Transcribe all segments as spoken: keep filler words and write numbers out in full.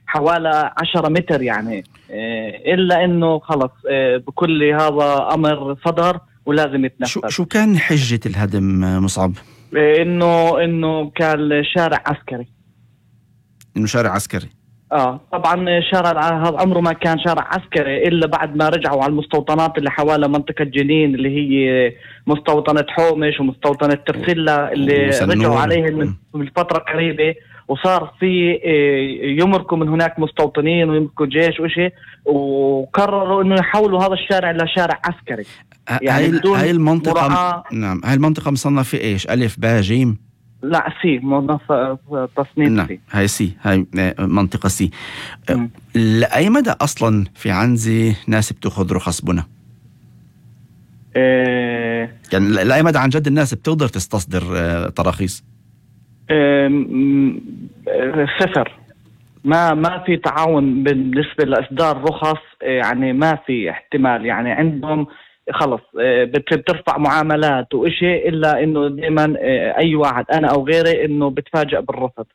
حوالي عشرة متر يعني. إلا إنه خلص بكل هذا أمر صدر ولازم يتنفذ. شو شو كان حجة الهدم مصعب؟ إنه إنه كان شارع عسكري. إنه شارع عسكري. آه طبعا شارع هذا عمره ما كان شارع عسكري إلا بعد ما رجعوا على المستوطنات اللي حوالي منطقة جنين، اللي هي مستوطنة حومش ومستوطنة ترسلة، اللي رجعوا عليهم من فترة قريبة، وصار في يمركوا من هناك مستوطنين ويمركوا جيش وشيء، وقرروا إنه يحولوا هذا الشارع لشارع عسكري. يعني بدون هاي المنطقة مراعاة. نعم، هاي المنطقة مصنفة إيش؟ ألف باء جيم؟ لا سي، منظف تصنيف نعم. سي. هاي سي، هاي منطقة سي. م. لأي مدى أصلا في عنزة ناس بتأخذ رخص بنا؟ إيه يعني لأي مدى عن جد الناس بتقدر تستصدر تراخيص؟ إيه صفر. ما ما في تعاون بالنسبة لإصدار رخص، يعني ما في احتمال. يعني عندهم خلص بترفع معاملات وإشي، إلا إنه دائما أي واحد أنا أو غيري إنه بتفاجأ بالرفض.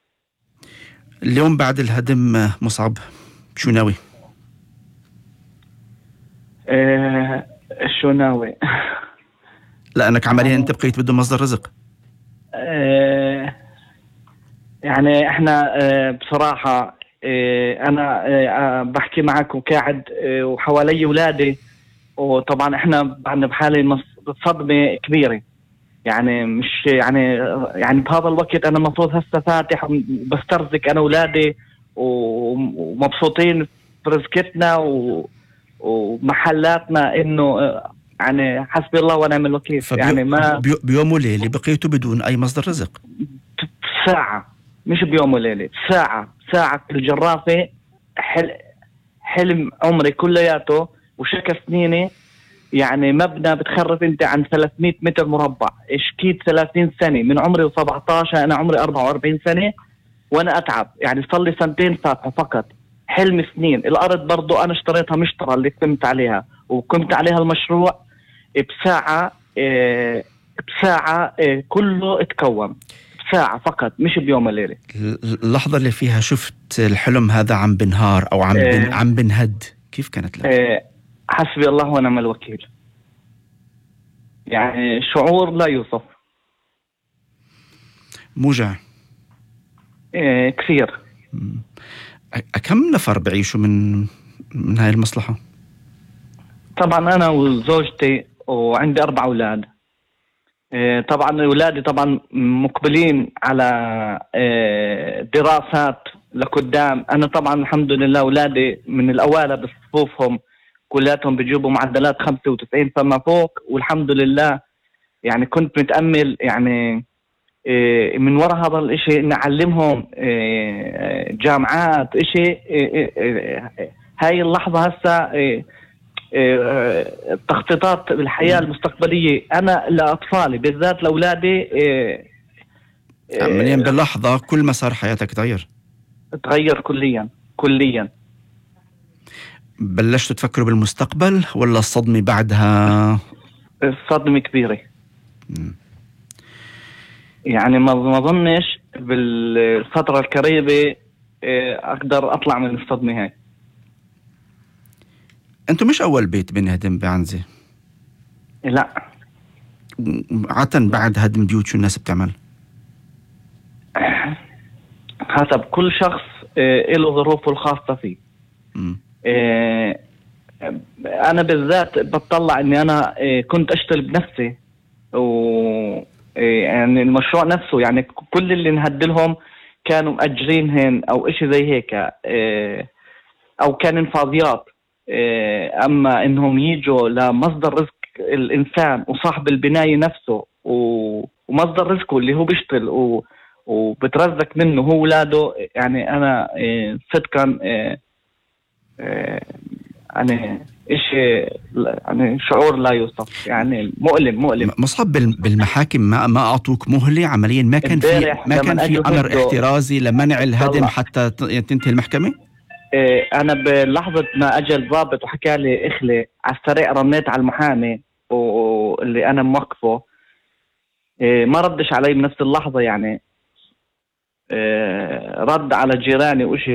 اليوم بعد الهدم مصعب شو ناوي؟ إيه شو ناوي؟ لأنك عمليا أنت بقيت بدون مصدر رزق. إيه يعني إحنا إيه بصراحة إيه أنا إيه بحكي معك وقاعد إيه وحوالي أولادي، وطبعا إحنا بعدنا بحالة صدمة كبيرة. يعني مش يعني يعني بهذا الوقت أنا المفروض هسه فاتح بسترزق أنا أولادي ومبسوطين برزقتنا ومحلاتنا، إنه يعني حسبي الله ونعم الوكيل. يعني ما بيوم وليلة بقيتوا بدون أي مصدر رزق. ساعة، مش بيوم وليلة، ساعة ساعة الجرافة. حل حلم عمري كلياته وشكى سنيني. يعني مبنى بتخرف انت عن ثلاثمية متر مربع، اشكيت ثلاثين سنة من عمري سبعتاشر، انا عمري أربعة وأربعين سنة وانا اتعب. يعني صار لي سنتين فاتحة فقط، حلم سنين. الارض برضو انا اشتريتها مشترى اللي قمت عليها، وقمت عليها المشروع بساعة اه بساعة اه كله اتكون بساعة فقط، مش بيوم وليلة. اللحظة اللي فيها شفت الحلم هذا عم بنهار او عم بن... اه عم بنهد، كيف كانت لك؟ اه حسبي الله ونعم الوكيل. يعني شعور لا يوصف. موجع. إيه كثير. كم نفر بعيشوا من من هاي المصلحة؟ طبعا أنا وزوجتي وعندي أربع أولاد. إيه طبعا أولادي طبعا مقبلين على إيه دراسات لقدام. أنا طبعا الحمد لله أولادي من الأوائل بصفوفهم، كلاتهم بيجيبوا معدلات خمسة وتسعين فما فوق، والحمد لله. يعني كنت متأمل يعني إيه من وراء هذا الاشي نعلمهم إيه جامعات اشي. إيه إيه هاي اللحظة هسا إيه إيه التخطيطات بالحياة المستقبلية أنا لأطفالي بالذات لأولادي. إيه عمليا باللحظة كل مسار حياتك تغير تغير كليا كليا. بلشتوا تفكروا بالمستقبل ولا الصدمة بعدها؟ الصدمة كبيرة. م. يعني ما ظنش بالفترة القريبة أقدر أطلع من الصدمة هاي. أنتوا مش أول بيت بنهدم بعنزة؟ لا عادة بعد هدم بيوت شو الناس بتعمل؟ حسب كل شخص له ظروفه الخاصة فيه. م. أنا بالذات بتطلع أني أنا كنت أشتغل بنفسي، و يعني المشروع نفسه يعني كل اللي نهدلهم كانوا مأجرينهن أو إشي زي هيك، أو كان فاضيات. أما إنهم يجوا لمصدر رزق الإنسان وصاحب البناية نفسه ومصدر رزقه اللي هو بيشتغل وبترزق منه هو ولاده. يعني أنا صدقا يعني إشي يعني شعور لا يوصف، يعني مؤلم مؤلم. مصعب بالمحاكم ما ما أعطوك مهلة عمليا؟ ما كان في ما كان في أمر احترازي لمنع الهدم حتى تنتهي المحكمة؟ إيه أنا بلحظة ما أجى الضابط وحكى لي اخلي على السريع رنيت على المحامي واللي أنا موقفه، إيه ما ردش علي بنفس اللحظة. يعني إيه رد على جيراني وإشي